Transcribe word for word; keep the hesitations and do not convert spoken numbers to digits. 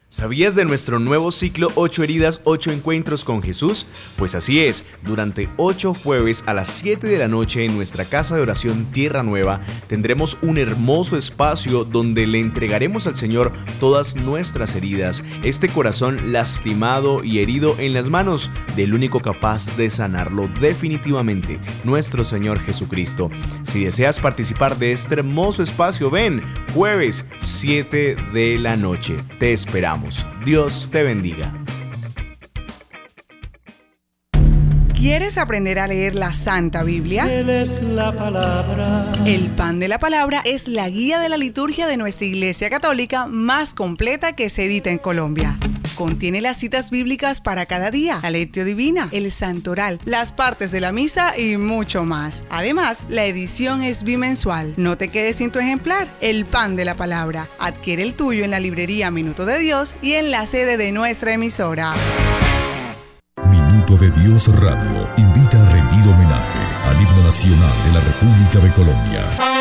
¿Sabías de nuestro nuevo ciclo ocho heridas, ocho encuentros con Jesús? Pues así es, durante ocho jueves a las siete de la noche en nuestra casa de oración Tierra Nueva tendremos un hermoso espacio donde le entregaremos al Señor todas nuestras heridas, este corazón lastimado y herido en las manos del único capaz de sanarlo definitivamente, nuestro Señor Jesucristo. Si deseas participar de este hermoso espacio, ven, jueves siete de la noche. Te esperamos. Dios te bendiga. ¿Quieres aprender a leer la Santa Biblia? Él es la palabra. El Pan de la Palabra es la guía de la liturgia de nuestra Iglesia Católica más completa que se edita en Colombia. Contiene las citas bíblicas para cada día, la lectio divina, el santoral, las partes de la misa y mucho más. Además, la edición es bimensual. No te quedes sin tu ejemplar. El Pan de la Palabra. Adquiere el tuyo en la librería Minuto de Dios y en la sede de nuestra emisora. Minuto de Dios Radio invita a rendir homenaje al himno nacional de la República de Colombia.